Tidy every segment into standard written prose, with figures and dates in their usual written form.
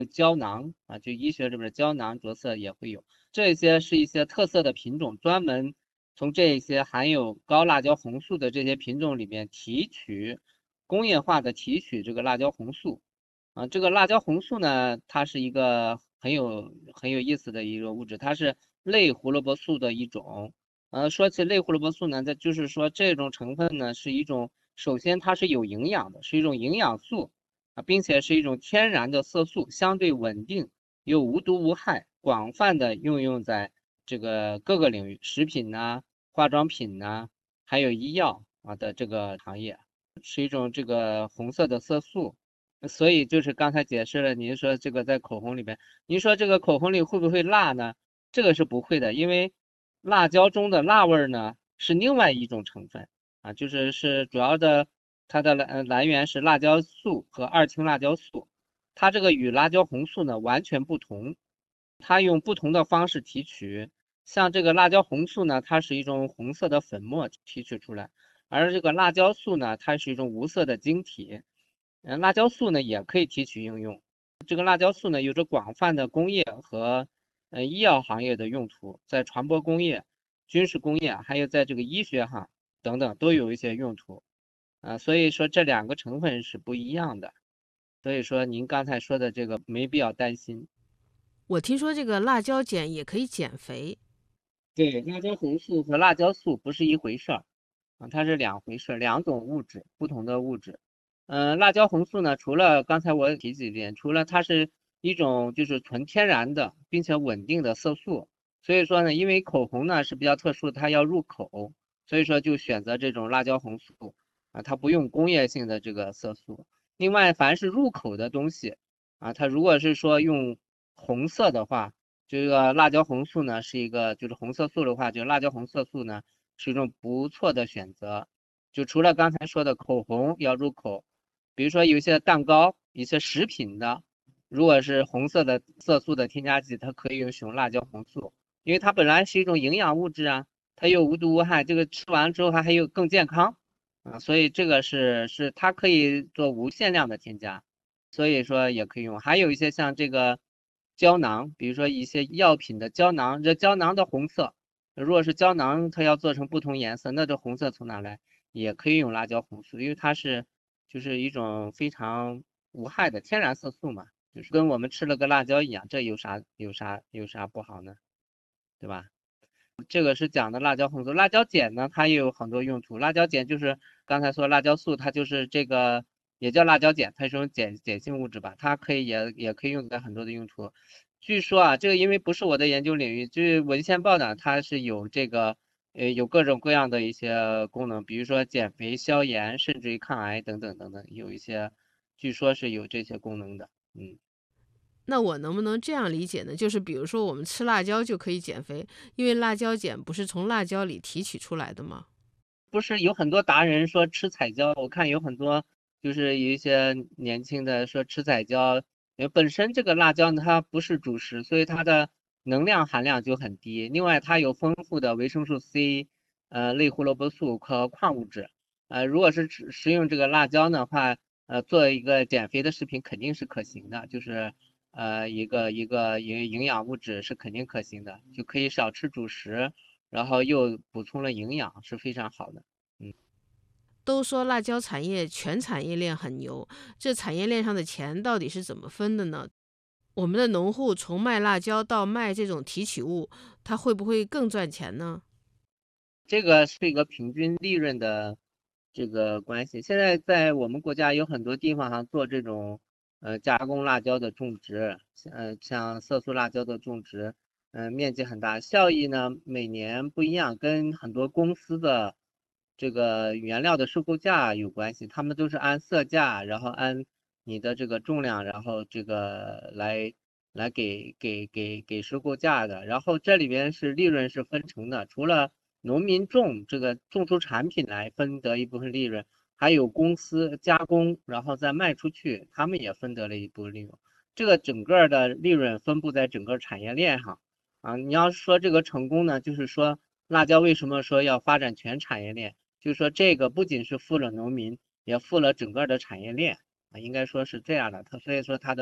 胶囊啊，就医学里边胶囊着色也会有，这些是一些特色的品种，专门从这些含有高辣椒红素的这些品种里面提取工业化的提取这个辣椒红素啊。这个辣椒红素呢，它是一个很有意思的一个物质，它是类胡萝卜素的一种。说起类胡萝卜素呢，这就是说这种成分呢是一种，首先它是有营养的，是一种营养素。并且是一种天然的色素，相对稳定又无毒无害，广泛的应用在这个各个领域，食品呐、化妆品呐、还有医药的这个行业，是一种这个红色的色素。所以就是刚才解释了，您说这个在口红里边，您说这个口红里会不会辣呢？这个是不会的，因为辣椒中的辣味呢是另外一种成分就是主要的它的来源是辣椒素和二氢辣椒素，它这个与辣椒红素呢完全不同，它用不同的方式提取。像这个辣椒红素呢，它是一种红色的粉末提取出来，而这个辣椒素呢，它是一种无色的晶体。辣椒素呢也可以提取应用。这个辣椒素呢有着广泛的工业和医药行业的用途，在传播工业、军事工业，还有在这个医学等等都有一些用途。所以说这两个成分是不一样的，所以说您刚才说的这个没必要担心。 我听说这个辣椒碱也可以减肥。 对，辣椒红素和辣椒素不是一回事儿它是两回事，两种物质，不同的物质。辣椒红素呢，除了刚才我提几点，除了它是一种就是纯天然的并且稳定的色素，所以说呢，因为口红呢是比较特殊的，它要入口，所以说就选择这种辣椒红素它不用工业性的这个色素。另外，凡是入口的东西它如果是说用红色的话，这个辣椒红素呢是一个就是红色素的话，就辣椒红色素呢是一种不错的选择。就除了刚才说的口红要入口，比如说有一些蛋糕、一些食品的，如果是红色的色素的添加剂，它可以使用辣椒红素，因为它本来是一种营养物质它又无毒无害，这个吃完之后它还有更健康所以这个是它可以做无限量的添加，所以说也可以用。还有一些像这个胶囊，比如说一些药品的胶囊，这胶囊的红色，如果是胶囊它要做成不同颜色，那这红色从哪来？也可以用辣椒红素，因为它是就是一种非常无害的天然色素嘛，就是跟我们吃了个辣椒一样，这有啥不好呢？对吧？这个是讲的辣椒红素，辣椒碱呢，它也有很多用途。辣椒碱就是刚才说辣椒素，它就是这个也叫辣椒碱，它是种碱性物质吧，它可以也可以用在很多的用途。据说这个因为不是我的研究领域，据文献报道，它是有这个有各种各样的一些功能，比如说减肥、消炎，甚至于抗癌等等等等，有一些据说是有这些功能的。 那我能不能这样理解呢？就是比如说我们吃辣椒就可以减肥，因为辣椒碱不是从辣椒里提取出来的吗？ 不是有很多达人说吃彩椒，我看有很多就是有一些年轻的说吃彩椒，因为本身这个辣椒呢它不是主食，所以它的能量含量就很低。另外它有丰富的维生素 C，类胡萝卜素和矿物质。如果是食用这个辣椒的话，做一个减肥的食品肯定是可行的，就是一个营养物质是肯定可行的，就可以少吃主食。然后又补充了营养，是非常好的。嗯， 都说辣椒产业全产业链很牛，这产业链上的钱到底是怎么分的呢？我们的农户从卖辣椒到卖这种提取物，他会不会更赚钱呢？ 这个是一个平均利润的这个关系。现在在我们国家有很多地方做这种加工辣椒的种植，像色素辣椒的种植，面积很大，效益呢每年不一样，跟很多公司的这个原料的收购价有关系。他们都是按色价，然后按你的这个重量，然后这个来给收购价的。然后这里边是利润是分成的，除了农民种出产品来分得一部分利润，还有公司加工，然后再卖出去，他们也分得了一部分利润。这个整个的利润分布在整个产业链上你要说这个成功呢，就是说辣椒为什么说要发展全产业链？就是说这个不仅是富了农民，也富了整个的产业链应该说是这样的。所以说它的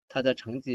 它的成绩